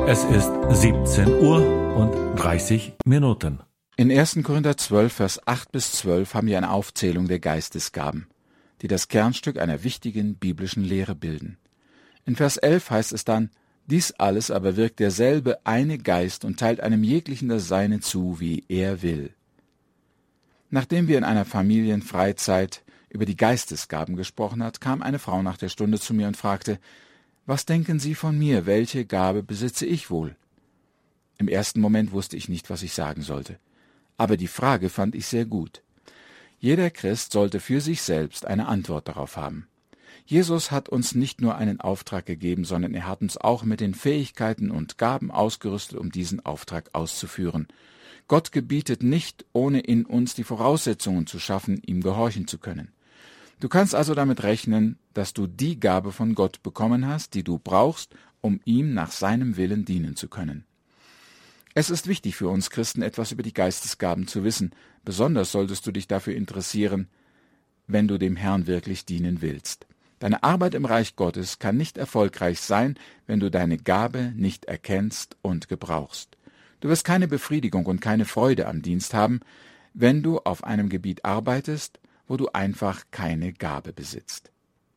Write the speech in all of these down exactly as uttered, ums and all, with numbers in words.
Es ist siebzehn Uhr und dreißig Minuten. In ersten Korinther zwölf, Vers acht bis zwölf haben wir eine Aufzählung der Geistesgaben, die das Kernstück einer wichtigen biblischen Lehre bilden. In Vers elf heißt es dann: Dies alles aber wirkt derselbe eine Geist und teilt einem jeglichen das Seine zu, wie er will. Nachdem wir in einer Familienfreizeit über die Geistesgaben gesprochen hat, kam eine Frau nach der Stunde zu mir und fragte: Was denken Sie von mir? Welche Gabe besitze ich wohl? Im ersten Moment wusste ich nicht, was ich sagen sollte. Aber die Frage fand ich sehr gut. Jeder Christ sollte für sich selbst eine Antwort darauf haben. Jesus hat uns nicht nur einen Auftrag gegeben, sondern er hat uns auch mit den Fähigkeiten und Gaben ausgerüstet, um diesen Auftrag auszuführen. Gott gebietet nicht, ohne in uns die Voraussetzungen zu schaffen, ihm gehorchen zu können. Du kannst also damit rechnen, dass du die Gabe von Gott bekommen hast, die du brauchst, um ihm nach seinem Willen dienen zu können. Es ist wichtig für uns Christen, etwas über die Geistesgaben zu wissen. Besonders solltest du dich dafür interessieren, wenn du dem Herrn wirklich dienen willst. Deine Arbeit im Reich Gottes kann nicht erfolgreich sein, wenn du deine Gabe nicht erkennst und gebrauchst. Du wirst keine Befriedigung und keine Freude am Dienst haben, wenn du auf einem Gebiet arbeitest, wo du einfach keine Gabe besitzt.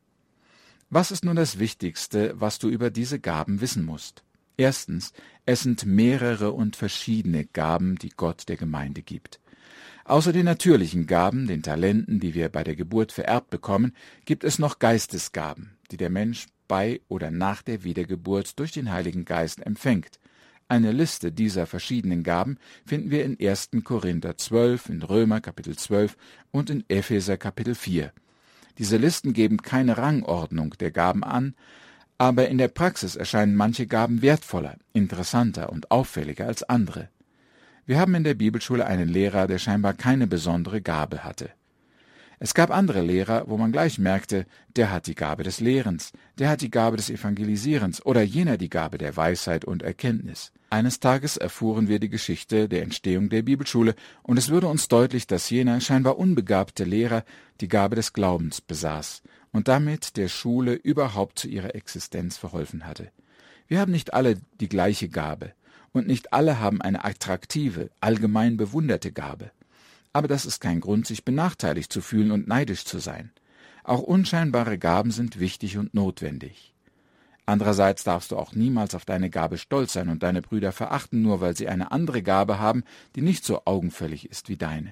Was ist nun das Wichtigste, was du über diese Gaben wissen musst? Erstens, es sind mehrere und verschiedene Gaben, die Gott der Gemeinde gibt. Außer den natürlichen Gaben, den Talenten, die wir bei der Geburt vererbt bekommen, gibt es noch Geistesgaben, die der Mensch bei oder nach der Wiedergeburt durch den Heiligen Geist empfängt. Eine Liste dieser verschiedenen Gaben finden wir in ersten Korinther zwölf, in Römer Kapitel zwölf und in Epheser Kapitel vier. Diese Listen geben keine Rangordnung der Gaben an, aber in der Praxis erscheinen manche Gaben wertvoller, interessanter und auffälliger als andere. Wir haben in der Bibelschule einen Lehrer, der scheinbar keine besondere Gabe hatte. Es gab andere Lehrer, wo man gleich merkte, der hat die Gabe des Lehrens, der hat die Gabe des Evangelisierens oder jener die Gabe der Weisheit und Erkenntnis. Eines Tages erfuhren wir die Geschichte der Entstehung der Bibelschule, und es wurde uns deutlich, dass jener scheinbar unbegabte Lehrer die Gabe des Glaubens besaß und damit der Schule überhaupt zu ihrer Existenz verholfen hatte. Wir haben nicht alle die gleiche Gabe, und nicht alle haben eine attraktive, allgemein bewunderte Gabe. Aber das ist kein Grund, sich benachteiligt zu fühlen und neidisch zu sein. Auch unscheinbare Gaben sind wichtig und notwendig. Andererseits darfst du auch niemals auf deine Gabe stolz sein und deine Brüder verachten, nur weil sie eine andere Gabe haben, die nicht so augenfällig ist wie deine.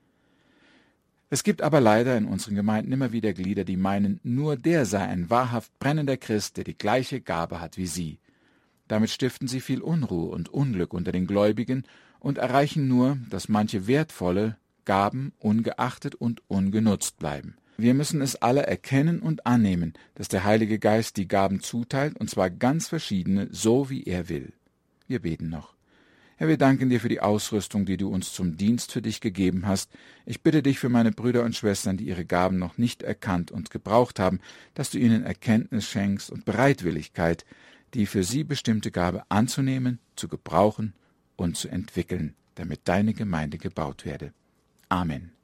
Es gibt aber leider in unseren Gemeinden immer wieder Glieder, die meinen, nur der sei ein wahrhaft brennender Christ, der die gleiche Gabe hat wie sie. Damit stiften sie viel Unruhe und Unglück unter den Gläubigen und erreichen nur, dass manche wertvolle Gaben ungeachtet und ungenutzt bleiben. Wir müssen es alle erkennen und annehmen, dass der Heilige Geist die Gaben zuteilt, und zwar ganz verschiedene, so wie er will. Wir beten noch. Herr, wir danken dir für die Ausrüstung, die du uns zum Dienst für dich gegeben hast. Ich bitte dich für meine Brüder und Schwestern, die ihre Gaben noch nicht erkannt und gebraucht haben, dass du ihnen Erkenntnis schenkst und Bereitwilligkeit, die für sie bestimmte Gabe anzunehmen, zu gebrauchen und zu entwickeln, damit deine Gemeinde gebaut werde. Amen.